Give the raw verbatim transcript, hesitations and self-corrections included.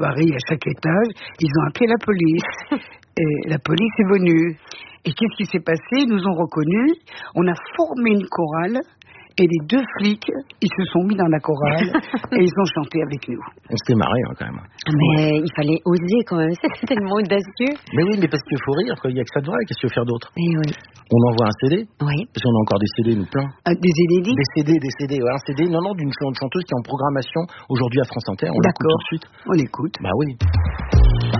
plaidoirie à chaque étage. Ils ont appelé la police. Et la police est venue. Et qu'est-ce qui s'est passé? Ils nous ont reconnus. On a formé une chorale. Et les deux flics, ils se sont mis dans la chorale et ils ont chanté avec nous. On s'était marré hein, quand même. Mais ouais. Il fallait oser quand même, c'est tellement audacieux. Mais oui, mais parce qu'il faut rire, il n'y a que ça de vrai, qu'est-ce qu'il faut faire d'autre? Mais oui. On envoie un C D, oui. Parce qu'on a encore des C D, nous, plein. Ah, des inédits? Des C D, des C D, ouais, un C D, non, non, d'une chanteuse qui est en programmation aujourd'hui à France Inter. On l'écoute tout de suite. On l'écoute. Bah oui.